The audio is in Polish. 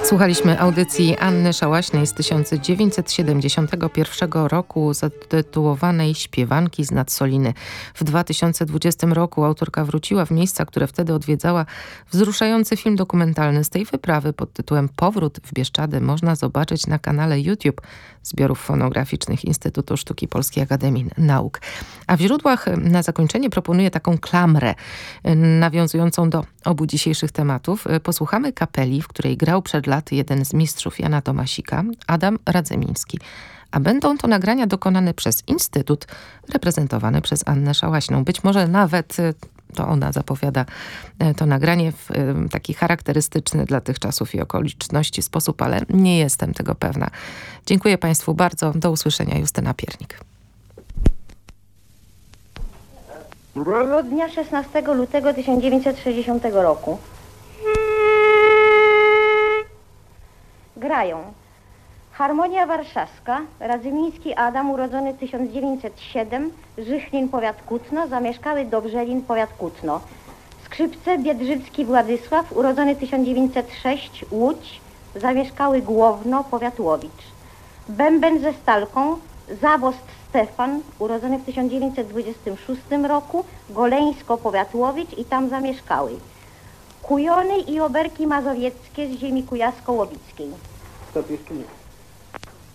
Słuchaliśmy audycji Anny Szałaśnej z 1971 roku zatytułowanej Śpiewanki z Nadsoliny. W 2020 roku autorka wróciła w miejsca, które wtedy odwiedzała. Wzruszający film dokumentalny z tej wyprawy pod tytułem Powrót w Bieszczady można zobaczyć na kanale YouTube Zbiorów Fonograficznych Instytutu Sztuki Polskiej Akademii Nauk. A w źródłach na zakończenie proponuję taką klamrę nawiązującą do obu dzisiejszych tematów. Posłuchamy kapeli, w której grał przed laty jeden z mistrzów Jana Tomasika, Adam Radzemiński. A będą to nagrania dokonane przez Instytut reprezentowany przez Annę Szałaśną. Być może nawet to ona zapowiada to nagranie w taki charakterystyczny dla tych czasów i okoliczności sposób, ale nie jestem tego pewna. Dziękuję Państwu bardzo. Do usłyszenia. Justyna Piernik. Dnia 16 lutego 1960 roku grają Harmonia Warszawska, Radzymiński Adam, urodzony 1907, Żychlin, powiat Kutno, zamieszkały Dobrzelin, powiat Kutno. Skrzypce Biedrzycki Władysław, urodzony 1906, Łódź, zamieszkały Głowno, powiat Łowicz. Bęben ze Stalką, Zawost Stefan, urodzony w 1926 roku, Goleńsko, powiat Łowicz i tam zamieszkały. Kujony i oberki mazowieckie z ziemi kujawsko-łowickiej. Stop, jeszcze nie.